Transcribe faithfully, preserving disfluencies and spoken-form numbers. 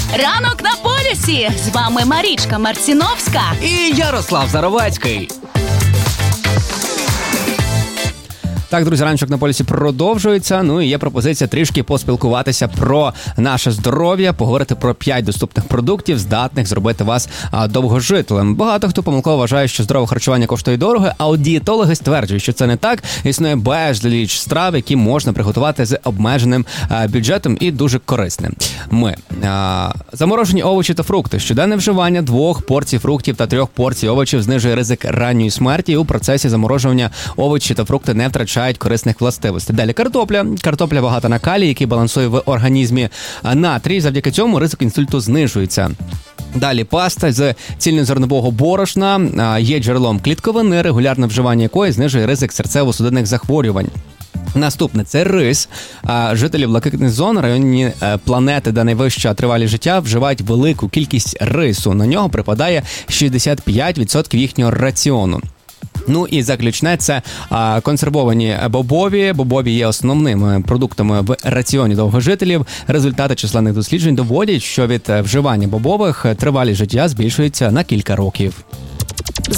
Ранок на полюсі. З вами Марічка Марціновська і Ярослав Заровецький. Так, друзі, раночок на полюсі продовжується. Ну і є пропозиція трішки поспілкуватися про наше здоров'я, поговорити про п'ять доступних продуктів, здатних зробити вас а, довгожителем. Багато хто помилково вважає, що здорове харчування коштує дорого, а от дієтологи стверджують, що це не так. Існує безліч страв, які можна приготувати з обмеженим а, бюджетом і дуже корисним. Ми а, заморожені овочі та фрукти. Щоденне вживання двох порцій фруктів та трьох порцій овочів знижує ризик ранньої смерті. І у процесі заморожування овочі та фрукти не втрачають корисних властивостей. Далі картопля. Картопля багата на калій, який балансує в організмі натрій. Завдяки цьому ризик інсульту знижується. Далі паста з цільнозернового борошна є джерелом клітковини, регулярне вживання якої знижує ризик серцево-судинних захворювань. Наступне – це рис. Жителі блакитних зон, районні планети, де найвища тривалість життя, вживають велику кількість рису. На нього припадає шістдесят п'ять відсотків їхнього раціону. Ну і заключне – це а, консервовані бобові. Бобові є основними продуктами в раціоні довгожителів. Результати численних досліджень доводять, що від вживання бобових тривалість життя збільшується на кілька років.